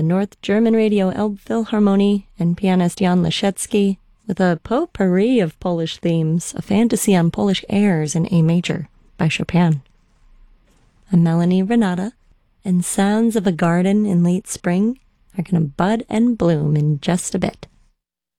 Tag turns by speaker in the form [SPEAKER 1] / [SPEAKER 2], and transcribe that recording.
[SPEAKER 1] the North German Radio Elbphilharmonie and pianist Jan Leschetski, with a potpourri of Polish themes, a fantasy on Polish airs in A major by Chopin. I'm Melanie Renata, and sounds of a garden in late spring are going to bud and bloom in just a bit.